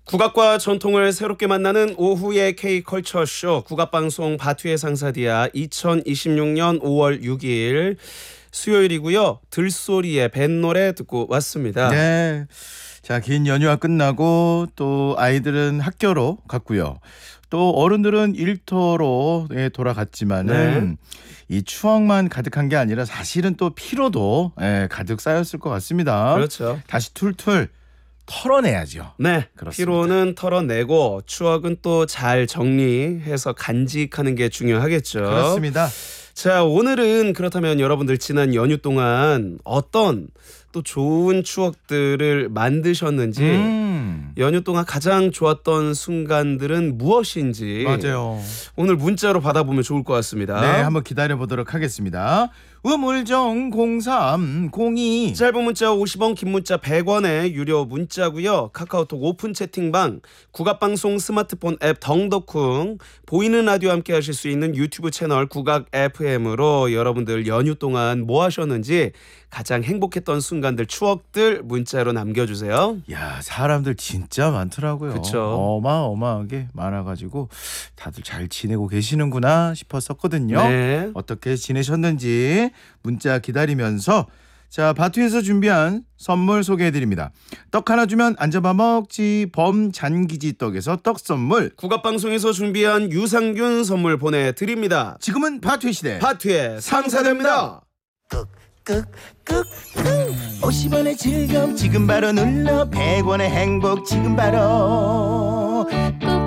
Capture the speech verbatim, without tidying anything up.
국악과 전통을 새롭게 만나는 오후의 K컬처쇼 국악방송 바투의 상사디아 이천이십육 년 오월 육일 수요일이고요. 들소리의 뱃노래 듣고 왔습니다. 네. 자, 긴 연휴가 끝나고 또 아이들은 학교로 갔고요. 또 어른들은 일터로 예, 돌아갔지만은 네. 이 추억만 가득한 게 아니라 사실은 또 피로도 예, 가득 쌓였을 것 같습니다. 그렇죠. 다시 툴툴 털어내야죠. 네, 그렇습니다. 피로는 털어내고 추억은 또 잘 정리해서 간직하는 게 중요하겠죠. 그렇습니다. 자, 오늘은 그렇다면 여러분들 지난 연휴 동안 어떤 또 좋은 추억들을 만드셨는지 음, 연휴 동안 가장 좋았던 순간들은 무엇인지 맞아요. 오늘 문자로 받아보면 좋을 것 같습니다. 네, 한번 기다려보도록 하겠습니다. 우물정 공삼공이 짧은 문자 오십 원, 긴 문자 백 원의 유료 문자고요. 카카오톡 오픈 채팅방, 국악방송 스마트폰 앱 덩덕쿵, 보이는 라디오 함께 하실 수 있는 유튜브 채널 국악 에프엠으로 여러분들 연휴 동안 뭐 하셨는지 가장 행복했던 순간들, 추억들 문자로 남겨주세요. 야, 사람들 진짜 많더라고요. 그쵸. 어마어마하게 많아가지고 다들 잘 지내고 계시는구나 싶었었거든요. 네. 어떻게 지내셨는지 문자 기다리면서 자, 바투에서 준비한 선물 소개해드립니다. 떡 하나 주면 앉아봐 먹지 범잔기지 떡에서 떡 선물. 국악방송에서 준비한 유산균 선물 보내드립니다. 지금은 바투의 시대. 바투의 상사됩니다. 꾹꾹꾹 오십 원의 즐거움 지금 바로 눌러 백 원의 행복 지금 바로 꾹